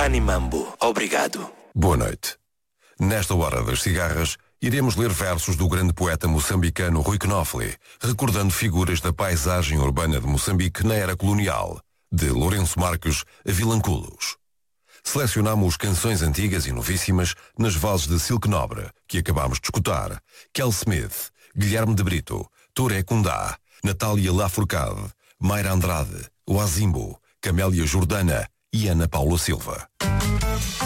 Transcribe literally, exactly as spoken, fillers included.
Mani Mambo. Obrigado. Boa noite. Nesta hora das cigarras, iremos ler versos do grande poeta moçambicano Rui Knofli, recordando figuras da paisagem urbana de Moçambique na era colonial, de Lourenço Marques a Vilanculos. Selecionamos canções antigas e novíssimas nas vozes de Silk Nobre, que acabámos de escutar, Kel Smith, Guilherme de Brito, Touré Kundá, Natália Lafourcade, Mayra Andrade, Oazimbo, Camélia Jordana e Ana Paula Silva.